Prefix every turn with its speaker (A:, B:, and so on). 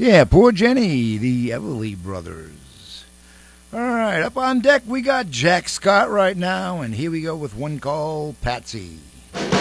A: Yeah, Poor Jenny, the Everly Brothers. All right, up on deck we got Jack Scott right now, and here we go with one called Patsy.